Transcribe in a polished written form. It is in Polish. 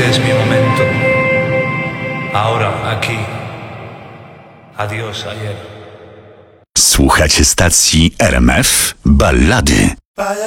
es mi momento. Ahora, aquí. Adiós, ayer. Słuchacie stacji RMF Ballady.